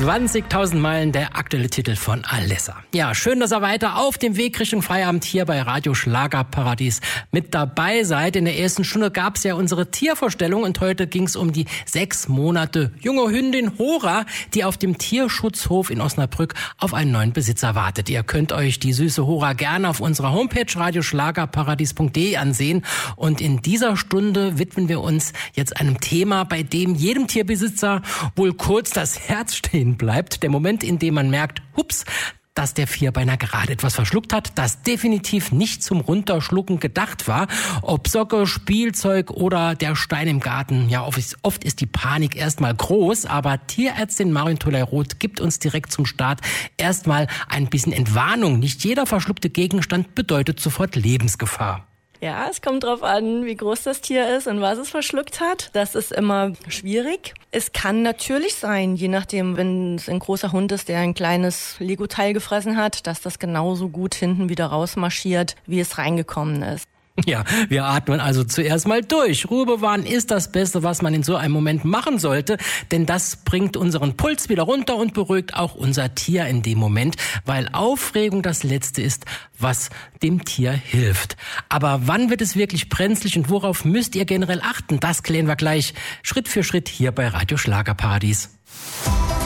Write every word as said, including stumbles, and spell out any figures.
zwanzigtausend Meilen, der aktuelle Titel von Alessa. Ja, schön, dass ihr weiter auf dem Weg Richtung Feierabend hier bei Radio Schlagerparadies mit dabei seid. In der ersten Stunde gab es ja unsere Tiervorstellung und heute ging es um die sechs Monate junge Hündin Hora, die auf dem Tierschutzhof in Osnabrück auf einen neuen Besitzer wartet. Ihr könnt euch die süße Hora gerne auf unserer Homepage radioschlagerparadies punkt de ansehen. Und in dieser Stunde widmen wir uns jetzt einem Thema, bei dem jedem Tierbesitzer wohl kurz das Herz stehen bleibt. Der Moment, in dem man merkt, hups, dass der Vierbeiner gerade etwas verschluckt hat, das definitiv nicht zum Runterschlucken gedacht war. Ob Socke, Spielzeug oder der Stein im Garten. Ja, oft ist, oft ist die Panik erstmal groß, aber Tierärztin Marion Toley-Roth gibt uns direkt zum Start erstmal ein bisschen Entwarnung. Nicht jeder verschluckte Gegenstand bedeutet sofort Lebensgefahr. Ja, es kommt drauf an, wie groß das Tier ist und was es verschluckt hat. Das ist immer schwierig. Es kann natürlich sein, je nachdem, wenn es ein großer Hund ist, der ein kleines Lego-Teil gefressen hat, dass das genauso gut hinten wieder rausmarschiert, wie es reingekommen ist. Ja, wir atmen also zuerst mal durch. Ruhe bewahren ist das Beste, was man in so einem Moment machen sollte, denn das bringt unseren Puls wieder runter und beruhigt auch unser Tier in dem Moment, weil Aufregung das Letzte ist, was dem Tier hilft. Aber wann wird es wirklich brenzlig und worauf müsst ihr generell achten? Das klären wir gleich Schritt für Schritt hier bei Radio Schlagerparadies.